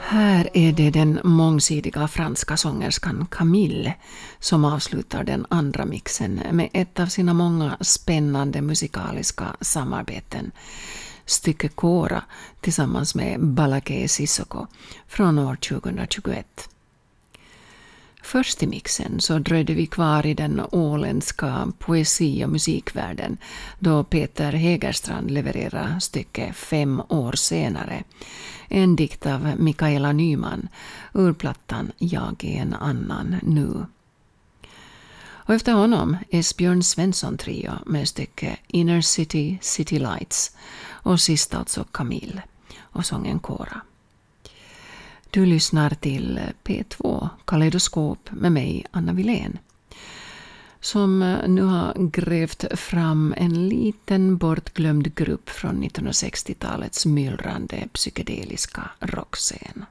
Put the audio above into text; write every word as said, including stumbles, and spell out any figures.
Här är det den mångsidiga franska sångerskan Camille som avslutar den andra mixen med ett av sina många spännande musikaliska samarbeten. Stycke Kora tillsammans med Balaké Sissoko från år tjugohundratjugoett. Först i mixen så dröjde vi kvar i den åländska poesi- och musikvärlden då Peter Hägerstrand levererar stycke Fem år senare, en dikt av Mikaela Nyman ur plattan Jag är en annan nu. Och efter honom Esbjörn Svensson trio med stycke Inner City, City Lights och sist alltså Camille och sången Kora. Du lyssnar till P två Kaleidoskop med mig, Anna Wilén, som nu har grävt fram en liten bortglömd grupp från nittonhundrasextiotalets myllrande psykedeliska rockscen.